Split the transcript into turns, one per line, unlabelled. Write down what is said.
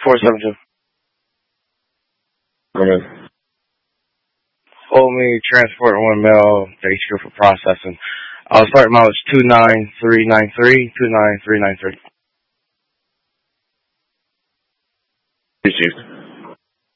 472.
Come in.
Hold me, transport one mail, HQ for processing. Start mileage 29393, 29393.
Received.